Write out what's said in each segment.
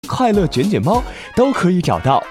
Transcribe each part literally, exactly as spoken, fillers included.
快乐卷卷猫都可以找到。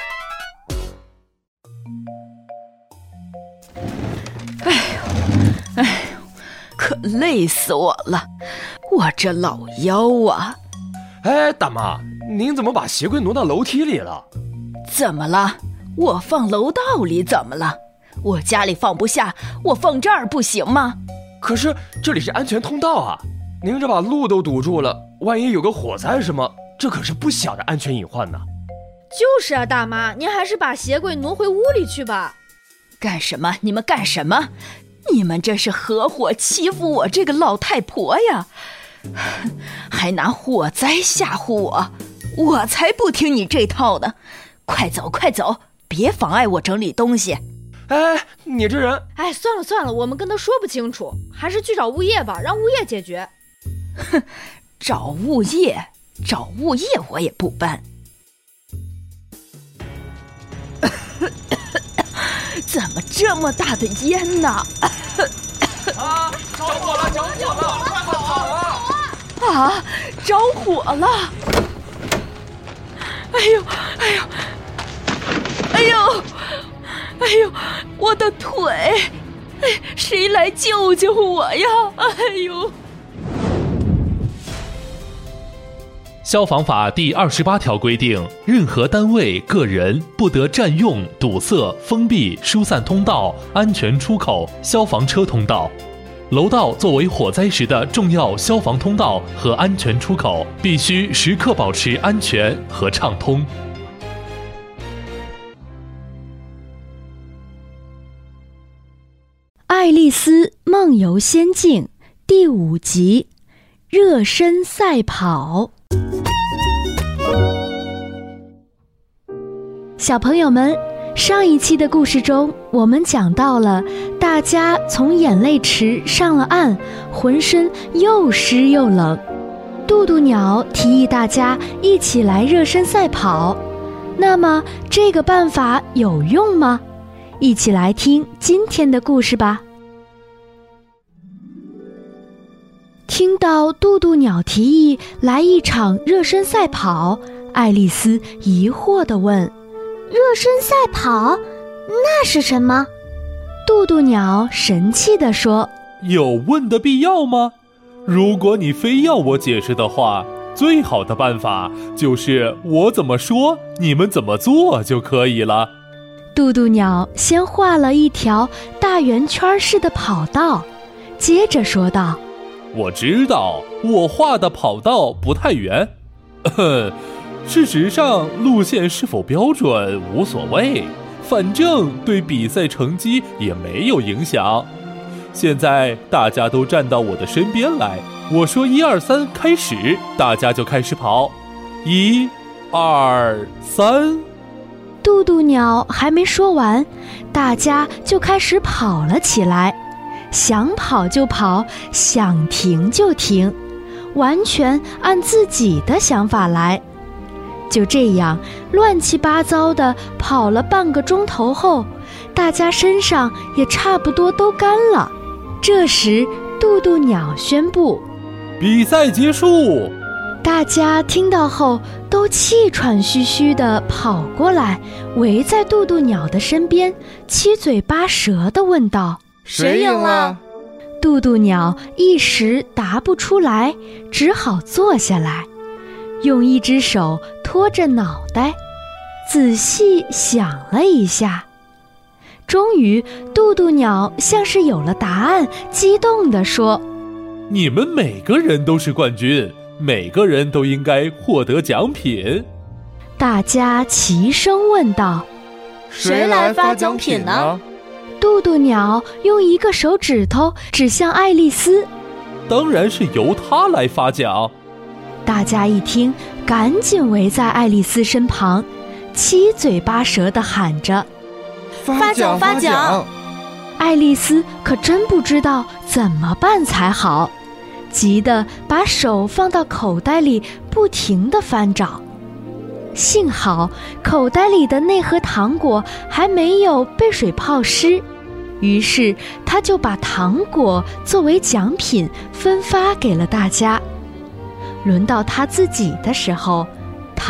哎呦，哎呦，可累死我了，我这老腰啊！ 哎，大妈，您怎么把鞋柜挪到楼梯里了？ 怎么了？我放楼道里怎么了？我家里放不下，我放这儿不行吗？ 可是这里是安全通道啊，您这把路都堵住了，万一有个火灾什么，这可是不小的安全隐患呢。 就是啊，大妈，您还是把鞋柜挪回屋里去吧。 干什么？你们干什么？你们这是合伙欺负我这个老太婆呀，还拿火灾吓唬我，我才不听你这套呢！快走快走，别妨碍我整理东西。 哎，你这人…… 哎，算了算了，我们跟他说不清楚，还是去找物业吧，让物业解决。 哼，找物业，找物业我也不搬。怎么这么大的烟呢？ 啊！着火了！着火了！快跑啊！ 啊！着火了！哎呦！哎呦！哎呦！哎呦！我的腿！哎，谁来救救我呀？哎呦！ 消防法第二十八条规定，任何单位、个人不得占用、堵塞、封闭、疏散通道、安全出口、消防车通道。楼道作为火灾时的重要消防通道和安全出口，必须时刻保持安全和畅通。 爱丽丝梦游仙境第五集，热身赛跑。小朋友们，上一期的故事中，我们讲到了大家从眼泪池上了岸，浑身又湿又冷。渡渡鸟提议大家一起来热身赛跑，那么这个办法有用吗？一起来听今天的故事吧。听到渡渡鸟提议来一场热身赛跑，爱丽丝疑惑地问： 热身赛跑？那是什么？ 渡渡鸟神气地说： 有问的必要吗？如果你非要我解释的话，最好的办法就是我怎么说，你们怎么做就可以了。 渡渡鸟先画了一条大圆圈式的跑道，接着说道： 我知道我画的跑道不太圆，事实上路线是否标准无所谓，反正对比赛成绩也没有影响。现在大家都站到我的身边来，我说一二三开始，大家就开始跑。一二三。 渡渡鸟还没说完，大家就开始跑了起来，想跑就跑，想停就停，完全按自己的想法来。就这样乱七八糟地跑了半个钟头后，大家身上也差不多都干了。这时渡渡鸟宣布比赛结束。 大家听到后都气喘吁吁地跑过来，围在渡渡鸟的身边，七嘴八舌地问道： 谁赢了？ 渡渡鸟一时答不出来，只好坐下来，用一只手托着脑袋，仔细想了一下。终于渡渡鸟像是有了答案，激动地说： 你们每个人都是冠军，每个人都应该获得奖品。 大家齐声问道： 谁来发奖品呢？ 渡渡鸟用一个手指头指向爱丽丝： 当然是由她来发奖。 大家一听，赶紧围在爱丽丝身旁，七嘴八舌地喊着： 发奖发奖！ 爱丽丝可真不知道怎么办才好，急得把手放到口袋里，不停地翻找。幸好口袋里的那盒糖果还没有被水泡湿，于是她就把糖果作为奖品分发给了大家。轮到她自己的时候，